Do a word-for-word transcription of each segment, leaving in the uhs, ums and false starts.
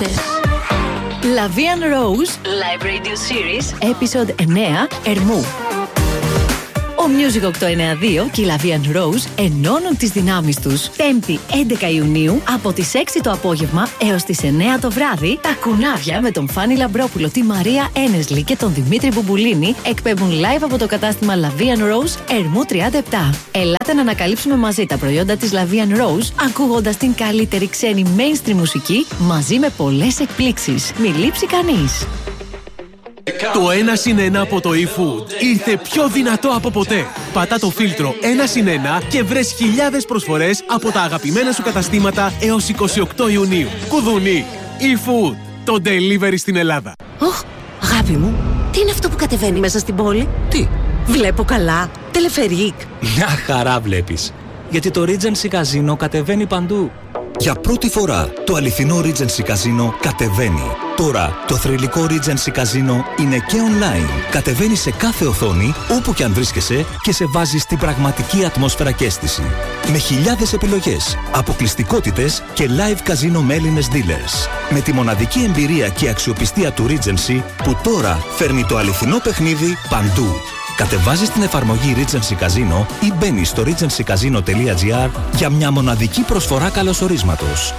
αυτές. La Vie en Rose Live Radio Series Episode εννέα, Ερμού. Ο Music οκτακόσια ενενήντα δύο και η La Vie en Rose ενώνουν τις δυνάμεις τους. Πέμπτη έντεκα Ιουνίου από τις έξι το απόγευμα έως τις εννέα το βράδυ, τα κουνάβια με τον Φάνη Λαμπρόπουλο, τη Μαρία Ένεσλη και τον Δημήτρη Μπουμπουλίνη εκπέμπουν live από το κατάστημα La Vie en Rose Ερμού τριάντα επτά. Ελάτε να ανακαλύψουμε μαζί τα προϊόντα της La Vie en Rose, ακούγοντας την καλύτερη ξένη mainstream μουσική μαζί με πολλές εκπλήξεις. Μη λείψει κανείς. Το ένα συν ένα από το eFood ήρθε πιο δυνατό από ποτέ. Πατά το φίλτρο ένα συν ένα και βρες χιλιάδες προσφορές από τα αγαπημένα σου καταστήματα έως είκοσι οκτώ Ιουνίου. Κουδουνί, eFood, το delivery στην Ελλάδα. Ωχ, αγάπη μου, τι είναι αυτό που κατεβαίνει μέσα στην πόλη? Τι? Βλέπω καλά, τελεφερίκ. Μια χαρά βλέπεις. Γιατί το Regency Casino κατεβαίνει παντού. Για πρώτη φορά, το αληθινό Regency Casino κατεβαίνει. Τώρα, το θρυλικό Regency Casino είναι και online. Κατεβαίνει σε κάθε οθόνη, όπου και αν βρίσκεσαι και σε βάζει στην πραγματική ατμόσφαιρα και αίσθηση. Με χιλιάδες επιλογές, αποκλειστικότητες και live casino με Έλληνες dealers. Με τη μοναδική εμπειρία και αξιοπιστία του Regency, που τώρα φέρνει το αληθινό παιχνίδι παντού. Κατεβάζεις την εφαρμογή Regency Casino ή μπαίνεις στο regency casino τελεία gr για μια μοναδική προσφορά καλωσορίσματος.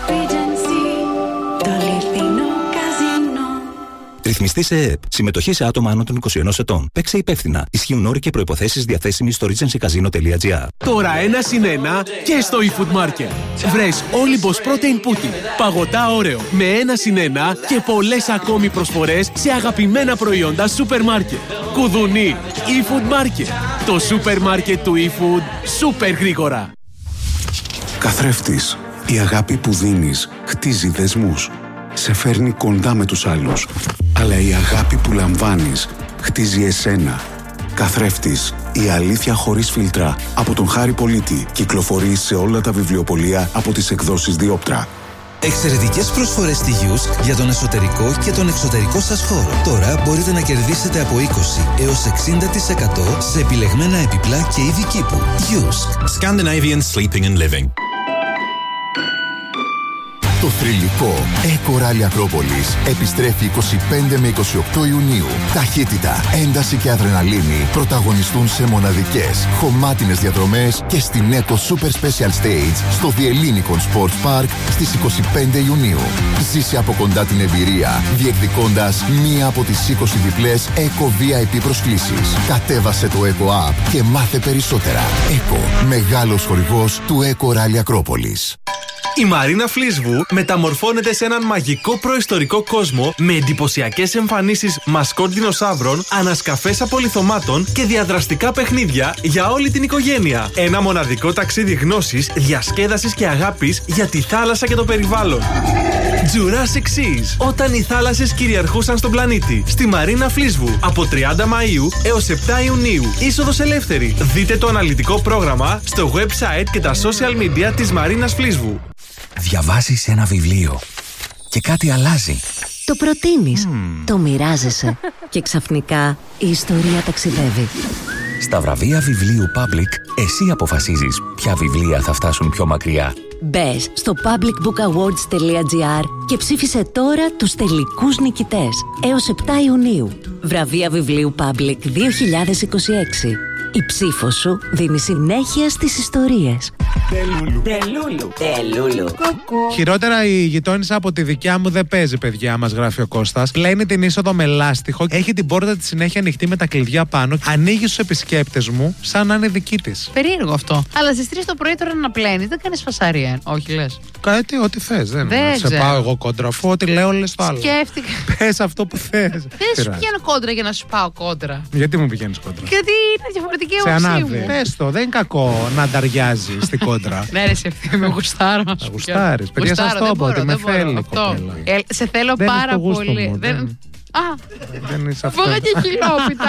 Ρυθμιστή σε ΕΕΠ. Συμμετοχή σε άτομα άνω των είκοσι ενός ετών. Παίξε υπεύθυνα. Ισχύουν όροι και προϋποθέσεις διαθέσιμοι στο regency casino τελεία gr. Τώρα ένα συν ένα και στο eFood Market. Βρες Olympus Protein Pudding. Παγωτά όρεο με ένα συν ένα και πολλές ακόμη προσφορές σε αγαπημένα προϊόντα σούπερ μάρκετ. Κουδουνί, eFood Market. Το σούπερ μάρκετ του eFood σούπερ γρήγορα. Καθρέφτης. Η αγάπη που δίνεις χτίζει δεσμούς. Σε φέρνει κοντά με τους άλλους. Αλλά η αγάπη που λαμβάνεις χτίζει εσένα. Καθρέφτης. Η αλήθεια χωρίς φίλτρα. Από τον Χάρη Πολίτη. Κυκλοφορεί σε όλα τα βιβλιοπωλεία από τις εκδόσεις Διόπτρα. Εξαιρετικές προσφορές στη Yusk για τον εσωτερικό και τον εξωτερικό σας χώρο. Τώρα μπορείτε να κερδίσετε από είκοσι έως εξήντα τοις εκατό σε επιλεγμένα επιπλά και είδη κήπου. Yusk. Scandinavian Sleeping and Living. Το θρυλικό Eco Rally Ακρόπολης επιστρέφει είκοσι πέντε με είκοσι οκτώ Ιουνίου. Ταχύτητα, ένταση και αδρεναλίνη πρωταγωνιστούν σε μοναδικές, χωμάτινες διαδρομές και στην Eco Super Special Stage στο The Ellinikon Sports Park στις είκοσι πέντε Ιουνίου. Ζήσε από κοντά την εμπειρία, διεκδικώντας μία από τις είκοσι διπλές Eco βι άι πι προσκλήσεις. Κατέβασε το Eco App και μάθε περισσότερα. Eco, μεγάλος χορηγός του Eco Rally Ακρόπολης. Η Μαρίνα Φλίσβου μεταμορφώνεται σε έναν μαγικό προϊστορικό κόσμο με εντυπωσιακές εμφανίσεις μασκότ δεινοσαύρων, ανασκαφές απολιθωμάτων και διαδραστικά παιχνίδια για όλη την οικογένεια. Ένα μοναδικό ταξίδι γνώσης, διασκέδασης και αγάπης για τη θάλασσα και το περιβάλλον. Jurassic Seas, όταν οι θάλασσες κυριαρχούσαν στον πλανήτη. Στη Μαρίνα Φλίσβου, από τριάντα Μαΐου έως επτά Ιουνίου. Είσοδος ελεύθερη. Δείτε το αναλυτικό πρόγραμμα στο website και τα social media της Μαρίνας Φλίσβου. Διαβάζεις ένα βιβλίο και κάτι αλλάζει. Το προτείνεις, mm. το μοιράζεσαι και ξαφνικά η ιστορία ταξιδεύει. Στα βραβεία βιβλίου Public, εσύ αποφασίζεις ποια βιβλία θα φτάσουν πιο μακριά. Μπες στο public book awards τελεία gr και ψήφισε τώρα τους τελικούς νικητές έως επτά Ιουνίου. Βραβεία βιβλίου Public δύο χιλιάδες είκοσι έξι. Η ψήφος σου δίνει συνέχεια στις ιστορίες. Τελούλου. Τελούλου. Τελούλου. Χειρότερα η γειτόνισσα από τη δικιά μου δεν παίζει, παιδιά, μας γράφει ο Κώστας. Πλένει την είσοδο με λάστιχο, έχει την πόρτα τη συνέχεια ανοιχτή με τα κλειδιά πάνω, ανοίγει στους επισκέπτες μου σαν να είναι δική της. Περίεργο αυτό. Αλλά στις τρεις το πρωί τώρα να πλένει, δεν κάνεις φασαρία, όχι λες? Κάτι, ό,τι θες. Δεν, δεν σε πάω εγώ κόντρα, αφού ό,τι λέω λες το άλλο. Σκέφτηκα. Πες αυτό που θες. Δεν σου πηγαίνω κόντρα για να σου πάω κόντρα. Γιατί μου πηγαίνεις κόντρα? Γιατί είναι διαφορετική σε άποψή μου. Πες το, δεν είναι κακό να ανταριάζει στην κόντρα. Ναι, ρε, σε με γουστάρω. Γουστάρεις. Παιδιά, σας το πω ότι με θέλει. Σε θέλω πάρα πολύ. Α, δεν είσαι αυτό. Φόγα και χιλόπιτα.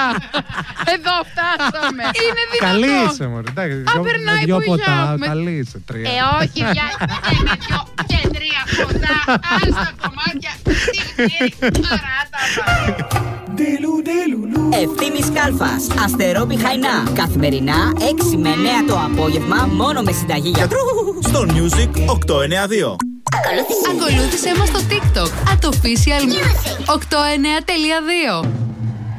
Εδώ φτάσαμε. Είναι δυνατό. Καλή είσαι, μωρέ. Α, περνάει δυο που ποτά. Καλή είσαι, τρία. Ε, όχι, πια. Με δυο και τρία ποτά. Άστα κομμάτια. Ευθύμης Κάλφας, Αστερό Πηχαϊνά. Καθημερινά έξι με εννέα το απόγευμα, μόνο με συνταγή γιατρού. Στο Music οκτακόσια ενενήντα δύο. Ακολούθησέ μας στο TikTok, Official οκτώ εννιά τελεία δύο.